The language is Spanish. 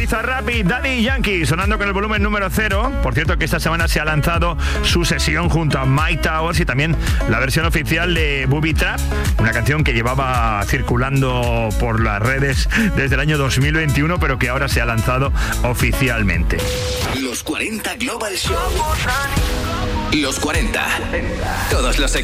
Bizarrap y Daddy Yankee sonando con el volumen número 0. Por cierto que esta semana se ha lanzado su sesión junto a Mike Towers y también la versión oficial de Booby Trap, una canción que llevaba circulando por las redes desde el año 2021, pero que ahora se ha lanzado oficialmente. Los 40 Global Show. Los 40. Todos los éxitos.